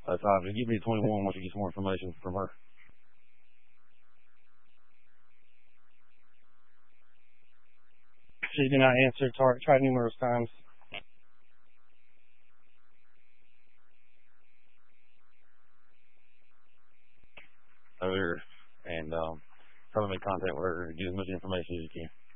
That's obvious. Give me 21 once you get some more information from her. She did not answer. Tried numerous times. Over here. And try to make contact with her and get as much information as you can.